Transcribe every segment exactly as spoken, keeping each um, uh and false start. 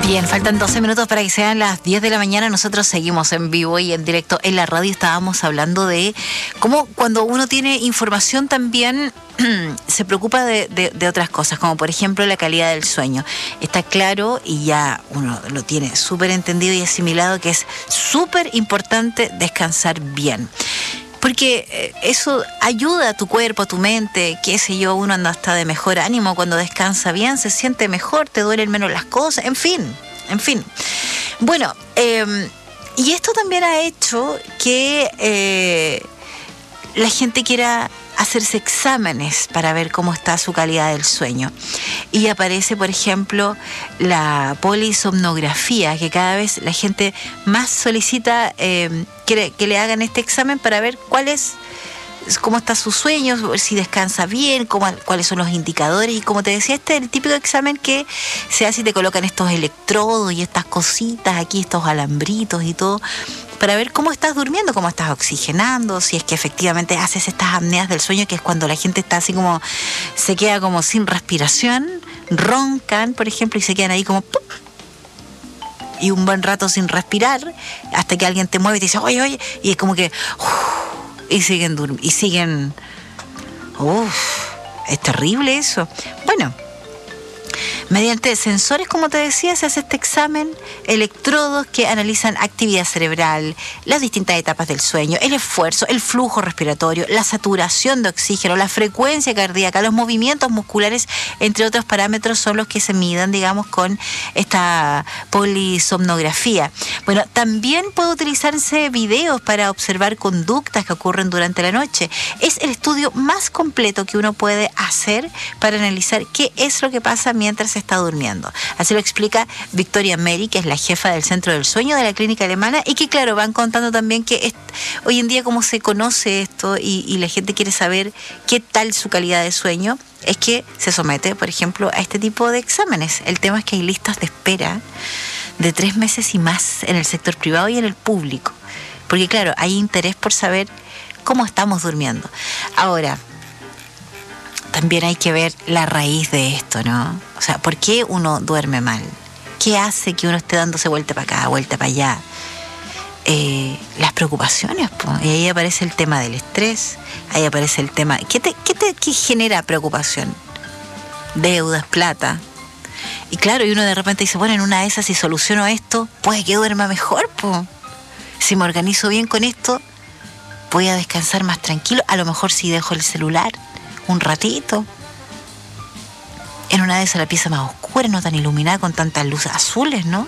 Bien, faltan doce minutos para que sean las diez de la mañana. Nosotros seguimos en vivo y en directo en la radio. Estábamos hablando de cómo cuando uno tiene información también se preocupa de, de, de otras cosas, como por ejemplo la calidad del sueño. Está claro y ya uno lo tiene súper entendido y asimilado que es súper importante descansar bien. Porque eso ayuda a tu cuerpo, a tu mente, qué sé yo, uno anda hasta de mejor ánimo cuando descansa bien, se siente mejor, te duelen menos las cosas, en fin, en fin. Bueno, eh, y esto también ha hecho que eh, la gente quiera hacerse exámenes para ver cómo está su calidad del sueño. Y aparece, por ejemplo, la polisomnografía, que cada vez la gente más solicita eh, que, que le hagan este examen para ver cuál es, cómo está su sueño, si descansa bien, cómo, cuáles son los indicadores. Y como te decía, este es el típico examen que se hace y te colocan estos electrodos y estas cositas aquí, estos alambritos y todo, para ver cómo estás durmiendo, cómo estás oxigenando, si es que efectivamente haces estas apneas del sueño, que es cuando la gente está así como, se queda como sin respiración, roncan, por ejemplo, y se quedan ahí como ¡pum! Y un buen rato sin respirar, hasta que alguien te mueve y te dice, oye, oye, y es como que, uf, y siguen durmiendo, y siguen, uff, es terrible eso. Bueno, mediante sensores, como te decía, se hace este examen, electrodos que analizan actividad cerebral, las distintas etapas del sueño, el esfuerzo, el flujo respiratorio, la saturación de oxígeno, la frecuencia cardíaca, los movimientos musculares, entre otros parámetros, son los que se miden, digamos, con esta polisomnografía. Bueno, también puede utilizarse videos para observar conductas que ocurren durante la noche. Es el estudio más completo que uno puede hacer para analizar qué es lo que pasa mientras se está durmiendo. Así lo explica Victoria Meri, que es la jefa del Centro del Sueño de la clínica alemana, y que claro, van contando también que es, hoy en día como se conoce esto y, y la gente quiere saber qué tal su calidad de sueño, es que se somete, por ejemplo, a este tipo de exámenes. El tema es que hay listas de espera de tres meses y más en el sector privado y en el público, porque claro, hay interés por saber cómo estamos durmiendo. Ahora, también hay que ver la raíz de esto, ¿no? O sea, ¿por qué uno duerme mal? ¿Qué hace que uno esté dándose vuelta para acá, vuelta para allá? Eh, las preocupaciones, pues. Y ahí aparece el tema del estrés, ahí aparece el tema... ¿Qué te, qué te qué genera preocupación? Deudas, plata. Y claro, y uno de repente dice, bueno, en una de esas, si soluciono esto, puede que duerma mejor, pues. Si me organizo bien con esto, voy a descansar más tranquilo. A lo mejor si dejo el celular un ratito, en una de esas la pieza más oscura, no tan iluminada con tantas luces azules, ¿no?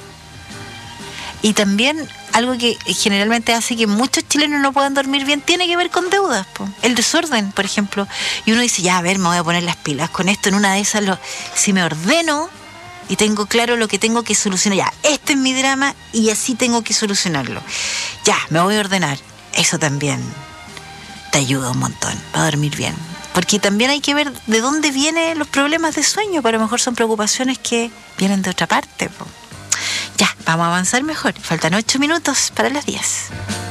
Y también algo que generalmente hace que muchos chilenos no puedan dormir bien tiene que ver con deudas, po. El desorden, por ejemplo. Y uno dice, ya, a ver, me voy a poner las pilas con esto. En una de esas, lo, si me ordeno y tengo claro lo que tengo que solucionar, ya, este es mi drama y así tengo que solucionarlo. Ya, me voy a ordenar. Eso también te ayuda un montón para dormir bien. Porque también hay que ver de dónde vienen los problemas de sueño, que a lo mejor son preocupaciones que vienen de otra parte, po. Ya, vamos a avanzar mejor. Faltan ocho minutos para las diez.